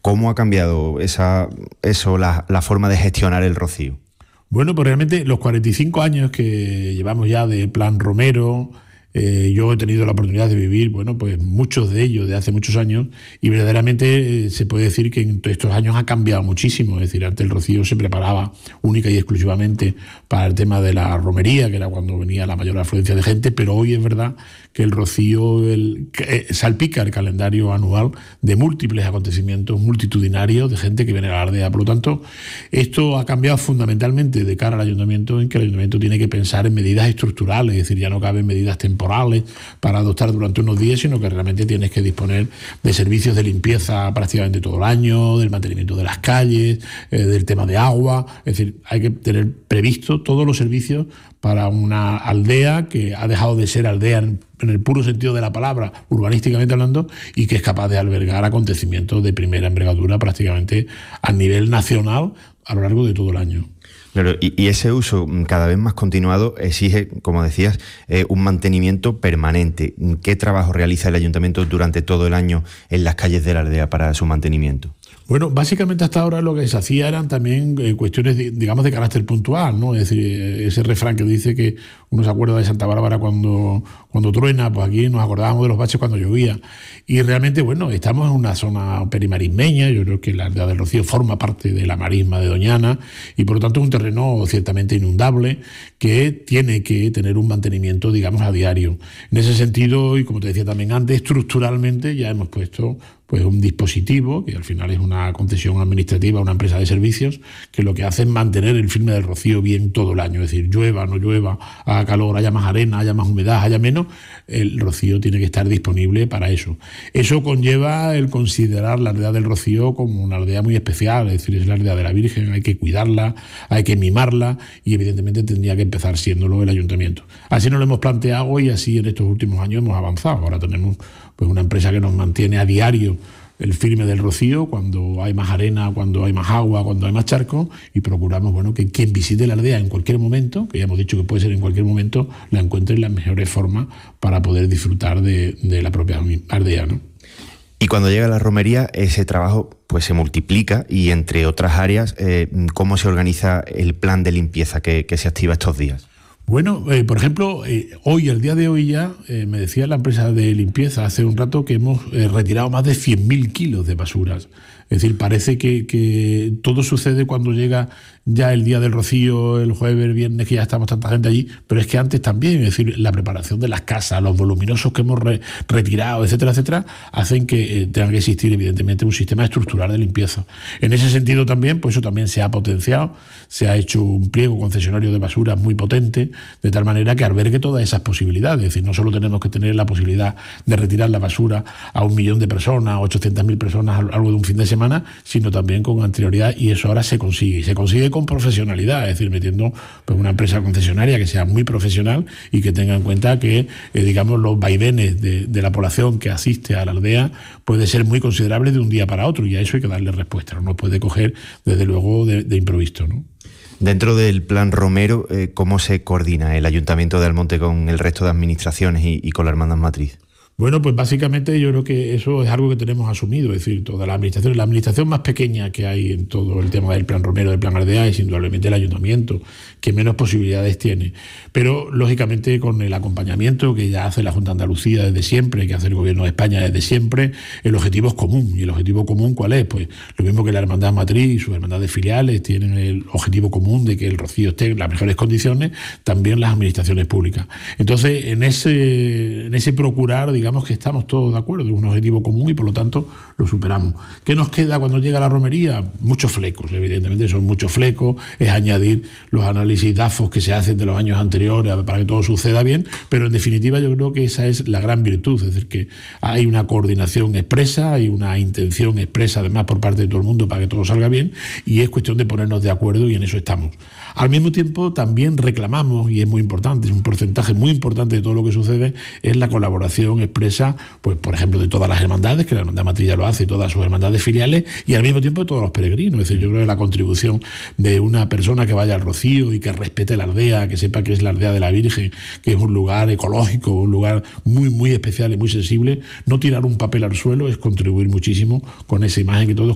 ¿Cómo ha cambiado la forma de gestionar el rocío? Bueno, pues realmente los 45 años que llevamos ya de Plan Romero, yo he tenido la oportunidad de vivir, bueno, pues muchos de ellos de hace muchos años, y verdaderamente se puede decir que en estos años ha cambiado muchísimo. Es decir, antes el rocío se preparaba única y exclusivamente para el tema de la romería, que era cuando venía la mayor afluencia de gente, pero hoy es verdad que el rocío salpica el calendario anual de múltiples acontecimientos multitudinarios de gente que viene a la aldea. Por lo tanto, esto ha cambiado fundamentalmente de cara al ayuntamiento, en que el ayuntamiento tiene que pensar en medidas estructurales, es decir, ya no caben medidas temporales para adoptar durante unos días, sino que realmente tienes que disponer de servicios de limpieza prácticamente todo el año, del mantenimiento de las calles, del tema de agua. Es decir, hay que tener previsto todos los servicios para una aldea que ha dejado de ser aldea en el puro sentido de la palabra, urbanísticamente hablando, y que es capaz de albergar acontecimientos de primera envergadura prácticamente a nivel nacional a lo largo de todo el año. Claro, y ese uso cada vez más continuado exige, como decías, un mantenimiento permanente. ¿Qué trabajo realiza el ayuntamiento durante todo el año en las calles de la aldea para su mantenimiento? Bueno, básicamente hasta ahora lo que se hacía eran también cuestiones, digamos, de carácter puntual, ¿no? Es decir, ese refrán que dice que uno se acuerda de Santa Bárbara cuando truena, pues aquí nos acordábamos de los baches cuando llovía. Y realmente, bueno, estamos en una zona perimarismeña, yo creo que la aldea del Rocío forma parte de la marisma de Doñana, y por lo tanto es un terreno ciertamente inundable que tiene que tener un mantenimiento, digamos, a diario. En ese sentido, y como te decía también antes, estructuralmente ya hemos puesto pues un dispositivo, que al final es una concesión administrativa a una empresa de servicios, que lo que hace es mantener el firme del Rocío bien todo el año. Es decir, llueva, no llueva, haga calor, haya más arena, haya más humedad, haya menos, el Rocío tiene que estar disponible para eso. Eso conlleva el considerar la aldea del Rocío como una aldea muy especial, es decir, es la aldea de la Virgen, hay que cuidarla, hay que mimarla, y evidentemente tendría que empezar siéndolo el ayuntamiento. Así nos lo hemos planteado y así en estos últimos años hemos avanzado. Ahora tenemos pues una empresa que nos mantiene a diario el firme del Rocío, cuando hay más arena, cuando hay más agua, cuando hay más charco, y procuramos, bueno, que quien visite la aldea en cualquier momento, que ya hemos dicho que puede ser en cualquier momento, la encuentre en las mejores formas para poder disfrutar de la propia aldea, ¿no? Y cuando llega la romería, ese trabajo pues se multiplica, y entre otras áreas, ¿cómo se organiza el plan de limpieza que se activa estos días? Bueno, por ejemplo, hoy, el día de hoy ya, me decía la empresa de limpieza hace un rato que hemos retirado más de 100.000 kilos de basuras. Es decir, parece que todo sucede cuando llega ya el día del Rocío, el jueves, el viernes, que ya estamos tanta gente allí, pero es que antes también, es decir, la preparación de las casas, los voluminosos que hemos retirado, etcétera, etcétera, hacen que tenga que existir, evidentemente, un sistema estructural de limpieza. En ese sentido también, pues eso también se ha potenciado, se ha hecho un pliego concesionario de basuras muy potente, de tal manera que albergue todas esas posibilidades. Es decir, no solo tenemos que tener la posibilidad de retirar la basura a 1 millón de personas, 800.000 personas a lo largo de un fin de semana, sino también con anterioridad, y eso ahora se consigue. Y se consigue con profesionalidad, es decir, metiendo pues una empresa concesionaria que sea muy profesional y que tenga en cuenta que, digamos, los vaivenes de la población que asiste a la aldea puede ser muy considerable de un día para otro, y a eso hay que darle respuesta. No nos puede coger, desde luego, de improviso, ¿no? Dentro del plan Romero, ¿cómo se coordina el Ayuntamiento de Almonte con el resto de administraciones y con la Hermandad Matriz? Bueno, pues básicamente yo creo que eso es algo que tenemos asumido, es decir, toda la administración más pequeña que hay en todo el tema del plan Romero, del plan Ardea, es indudablemente el ayuntamiento, que menos posibilidades tiene. Pero, lógicamente, con el acompañamiento que ya hace la Junta de Andalucía desde siempre, que hace el Gobierno de España desde siempre, el objetivo es común. ¿Y el objetivo común cuál es? Pues lo mismo que la Hermandad Matriz y sus hermandades filiales tienen el objetivo común de que el Rocío esté en las mejores condiciones, también las administraciones públicas. Entonces, en ese procurar, digamos, que estamos todos de acuerdo, es un objetivo común y por lo tanto lo superamos. ¿Qué nos queda cuando llega la romería? Muchos flecos, evidentemente son muchos flecos, es añadir los análisis DAFOS que se hacen de los años anteriores para que todo suceda bien, pero en definitiva yo creo que esa es la gran virtud, es decir, que hay una coordinación expresa, hay una intención expresa además por parte de todo el mundo para que todo salga bien, y es cuestión de ponernos de acuerdo, y en eso estamos. Al mismo tiempo también reclamamos, y es muy importante, es un porcentaje muy importante de todo lo que sucede, es la colaboración expresa, pues por ejemplo, de todas las hermandades, que la Hermandad Matriz ya lo hace, y todas sus hermandades filiales, y al mismo tiempo de todos los peregrinos. Es decir, yo creo que la contribución de una persona que vaya al Rocío y que respete la aldea, que sepa que es la aldea de la Virgen, que es un lugar ecológico, un lugar muy, muy especial y muy sensible, no tirar un papel al suelo, es contribuir muchísimo con esa imagen que todos